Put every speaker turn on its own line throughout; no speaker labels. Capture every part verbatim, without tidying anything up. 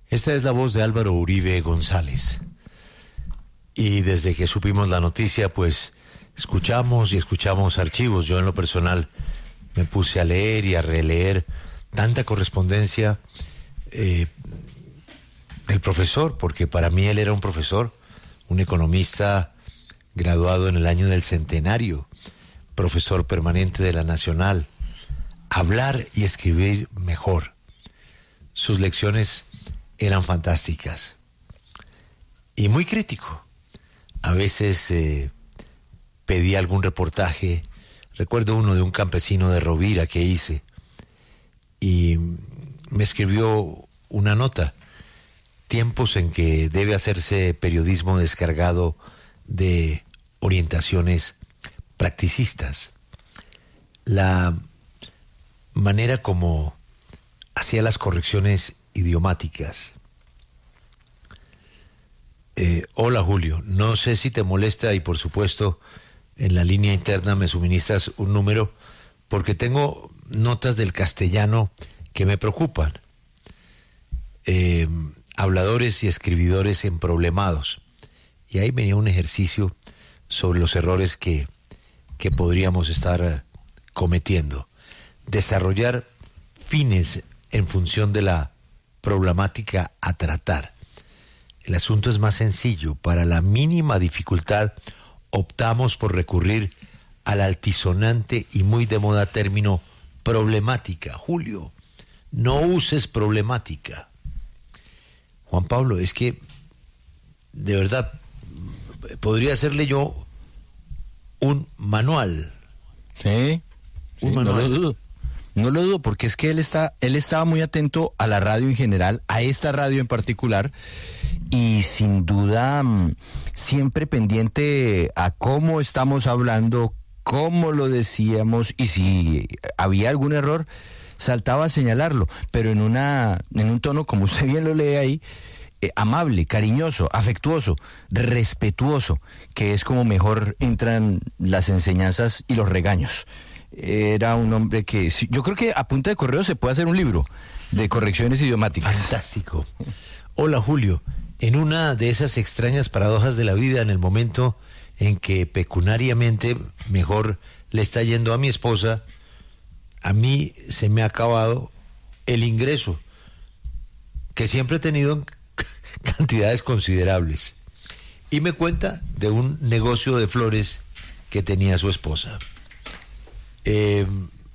Esta es la voz de Álvaro Uribe González. Y desde que supimos la noticia, pues escuchamos y escuchamos archivos. Yo en lo personal me puse a leer y a releer tanta correspondencia eh, del profesor, porque para mí él era un profesor, un economista graduado en el año del centenario, profesor permanente de la Nacional. Hablar y escribir mejor. Sus lecciones eran fantásticas y muy crítico. A veces eh, pedía algún reportaje. Recuerdo uno de un campesino de Rovira que hice y me escribió una nota: tiempos en que debe hacerse periodismo descargado de orientaciones practicistas. La manera como hacía las correcciones idiomáticas. Eh, hola Julio, no sé si te molesta y por supuesto en la línea interna me suministras un número porque tengo notas del castellano que me preocupan. Eh, habladores y escribidores emproblemados. Y ahí venía un ejercicio sobre los errores que, que podríamos estar cometiendo. Desarrollar fines en función de la problemática a tratar. El asunto es más sencillo. Para la mínima dificultad optamos por recurrir al altisonante y muy de moda término problemática. Julio, no uses problemática. Juan Pablo, es que de verdad podría hacerle yo un manual.
Sí,
un
sí,
manual.
No lo dudo. No lo dudo, porque es que él está, él estaba muy atento a la radio en general, a esta radio en particular, y sin duda siempre pendiente a cómo estamos hablando, cómo lo decíamos, y si había algún error, saltaba a señalarlo, pero en una, en un tono, como usted bien lo lee ahí, eh, amable, cariñoso, afectuoso, respetuoso, que es como mejor entran las enseñanzas y los regaños. Era un hombre que, yo creo que a punta de correo se puede hacer un libro de correcciones idiomáticas.
Fantástico. Hola Julio, en una de esas extrañas paradojas de la vida, en el momento en que pecuniariamente mejor le está yendo a mi esposa, a mí se me ha acabado el ingreso, que siempre he tenido en cantidades considerables. Y me cuenta de un negocio de flores que tenía su esposa. Eh,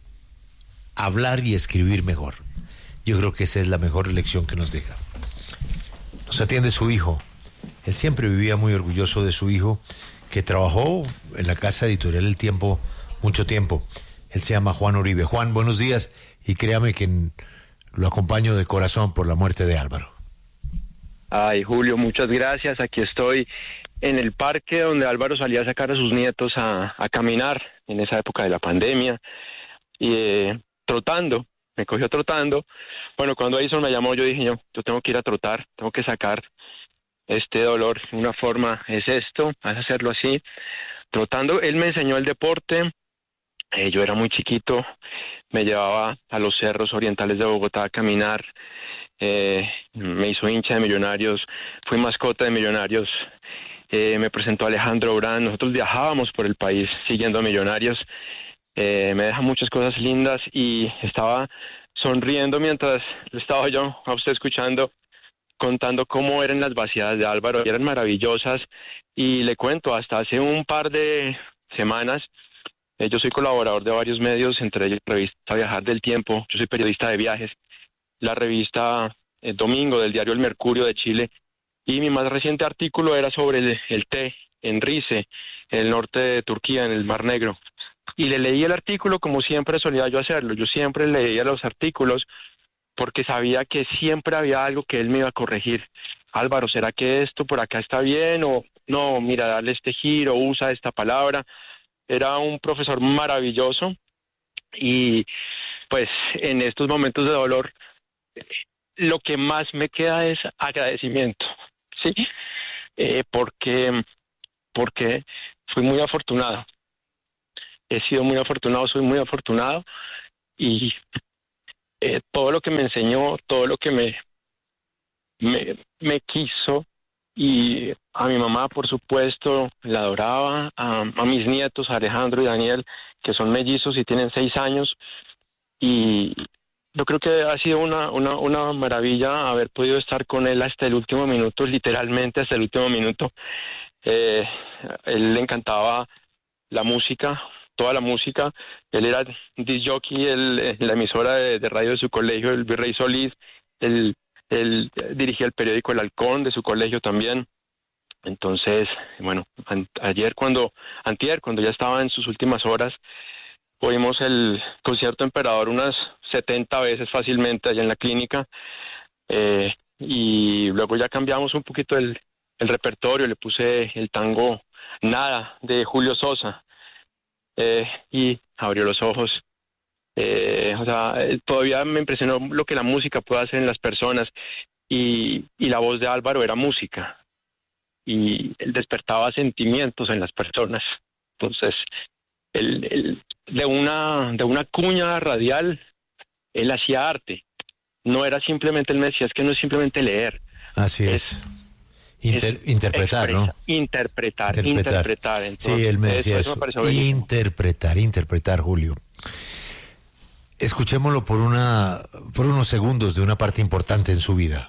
hablar y escribir mejor. Yo creo que esa es la mejor lección que nos deja. Nos atiende su hijo. Él siempre vivía muy orgulloso de su hijo, que trabajó en la casa editorial El Tiempo mucho tiempo. Él se llama Juan Uribe. Juan, buenos días, y créame que lo acompaño de corazón por la muerte de Álvaro.
Ay, Julio, muchas gracias. Aquí estoy en el parque donde Álvaro salía a sacar a sus nietos a, a caminar en esa época de la pandemia, y eh, trotando, me cogió trotando. Bueno, cuando Edison me llamó, yo dije, yo, yo tengo que ir a trotar, tengo que sacar este dolor. Una forma es esto, vas a hacerlo así, trotando. Él me enseñó el deporte. Eh, yo era muy chiquito, me llevaba a los cerros orientales de Bogotá a caminar, eh, me hizo hincha de Millonarios, fui mascota de Millonarios, eh, me presentó Alejandro Brand. Nosotros viajábamos por el país siguiendo a Millonarios. Eh, me deja muchas cosas lindas y estaba sonriendo mientras estaba yo a usted escuchando, contando cómo eran las vaciadas de Álvaro, y eran maravillosas. Y le cuento, hasta hace un par de semanas, eh, yo soy colaborador de varios medios, entre ellos la revista Viajar del Tiempo, yo soy periodista de viajes, la revista eh, Domingo del diario El Mercurio de Chile, y mi más reciente artículo era sobre el, el té en Rize, en el norte de Turquía, en el Mar Negro. Y le leí el artículo como siempre solía yo hacerlo. Yo siempre leía los artículos porque sabía que siempre había algo que él me iba a corregir. Álvaro, ¿será que esto por acá está bien? O no, mira, dale este giro, usa esta palabra. Era un profesor maravilloso, y pues en estos momentos de dolor lo que más me queda es agradecimiento, ¿sí? Eh, porque, porque fui muy afortunado. He sido muy afortunado, soy muy afortunado, y eh, todo lo que me enseñó, todo lo que me, me, me quiso, y a mi mamá, por supuesto, la adoraba, a, a mis nietos, Alejandro y Daniel, que son mellizos y tienen seis años, y yo creo que ha sido una, una, una maravilla haber podido estar con él hasta el último minuto, literalmente hasta el último minuto. Eh, él le encantaba la música, toda la música. Él era disc jockey en la emisora de, de radio de su colegio, el Virrey Solís. Él, él dirigía el periódico El Halcón de su colegio también. Entonces, bueno, an, ayer cuando, antier, cuando ya estaba en sus últimas horas, oímos el concierto Emperador unas setenta veces fácilmente allá en la clínica, eh, y luego ya cambiamos un poquito el, el repertorio, le puse el tango Nada de Julio Sosa, eh, y abrió los ojos. Eh, o sea, todavía me impresionó lo que la música puede hacer en las personas, y, y la voz de Álvaro era música, y él despertaba sentimientos en las personas. Entonces, él, él, de una de una cuña radial, él hacía arte. No era simplemente, él me decía, es que no es simplemente leer.
Así es. es. Inter, es interpretar, expresa,
¿no? Interpretar, interpretar. interpretar. Entonces,
sí, él me decía eso. eso. Me interpretar, interpretar, Julio. Escuchémoslo por una por unos segundos de una parte importante en su vida.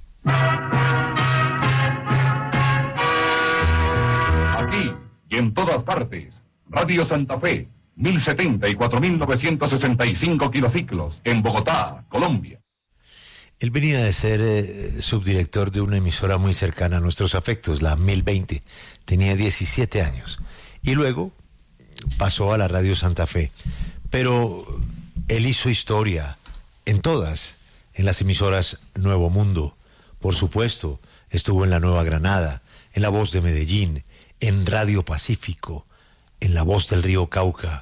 Aquí y en todas partes, Radio Santa Fe, mil setenta y cuatro mil novecientos sesenta y cinco kilociclos, en Bogotá, Colombia.
Él venía de ser eh, subdirector de una emisora muy cercana a nuestros afectos, la mil veinte. Tenía diecisiete años. Y luego pasó a la Radio Santa Fe. Pero él hizo historia en todas, en las emisoras Nuevo Mundo, por supuesto, estuvo en la Nueva Granada, en La Voz de Medellín, en Radio Pacífico, en La Voz del Río Cauca.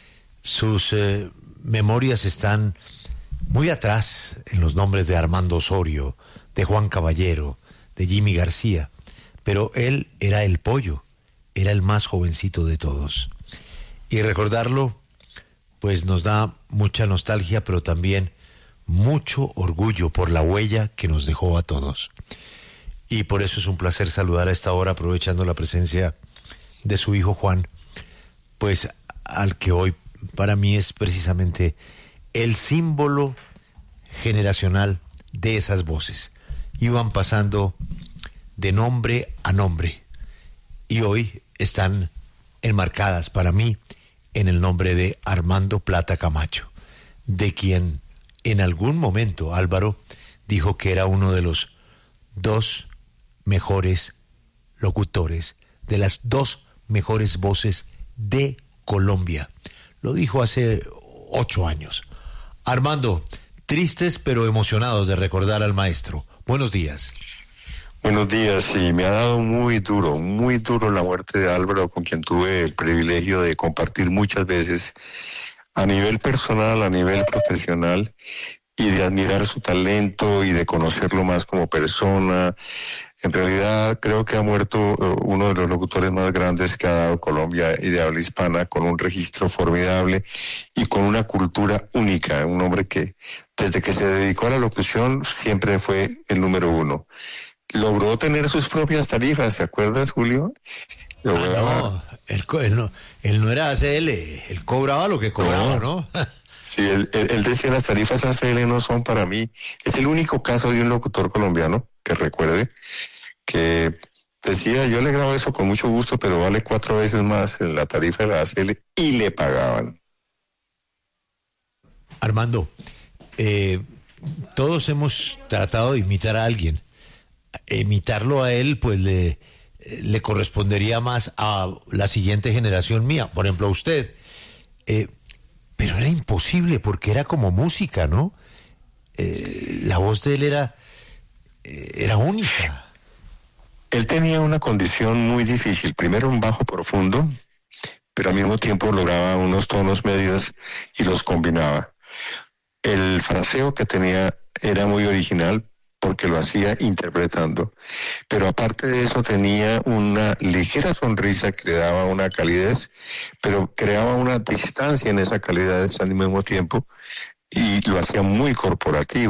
Sus eh, memorias están muy atrás en los nombres de Armando Osorio, de Juan Caballero, de Jimmy García, pero él era el pollo, era el más jovencito de todos. Y recordarlo, pues nos da mucha nostalgia, pero también mucho orgullo por la huella que nos dejó a todos. Y por eso es un placer saludar a esta hora, aprovechando la presencia de su hijo Juan, pues al que hoy para mí es precisamente el símbolo generacional de esas voces. Iban pasando de nombre a nombre y hoy están enmarcadas para mí en el nombre de Armando Plata Camacho, de quien en algún momento Álvaro dijo que era uno de los dos mejores locutores, de las dos mejores voces de Colombia. Lo dijo hace ocho años. Armando, tristes pero emocionados de recordar al maestro. Buenos días.
Buenos días, sí, me ha dado muy duro, muy duro la muerte de Álvaro, con quien tuve el privilegio de compartir muchas veces a nivel personal, a nivel profesional, y de admirar su talento y de conocerlo más como persona. En realidad creo que ha muerto uno de los locutores más grandes que ha dado Colombia y de habla hispana, con un registro formidable y con una cultura única, un hombre que desde que se dedicó a la locución siempre fue el número uno. Logró tener sus propias tarifas, ¿te acuerdas, Julio?
Ah, no, él, él no, él no era A C L, él cobraba lo que cobraba, ¿no? ¿no?
Sí, él, él, él decía, las tarifas A C L no son para mí. Es el único caso de un locutor colombiano que recuerde que decía, yo le grabo eso con mucho gusto, pero vale cuatro veces más en la tarifa de la A C L, y le pagaban.
Armando, eh, todos hemos tratado de imitar a alguien. Imitarlo a él, pues le, le correspondería más a la siguiente generación mía, por ejemplo a usted. Eh, pero era imposible porque era como música, ¿no? Eh, la voz de él era, eh, era única.
Él tenía una condición muy difícil. Primero un bajo profundo, pero al mismo tiempo lograba unos tonos medios y los combinaba. El fraseo que tenía era muy original porque lo hacía interpretando, pero aparte de eso tenía una ligera sonrisa que le daba una calidez, pero creaba una distancia en esa calidez al mismo tiempo, y lo hacía muy corporativo.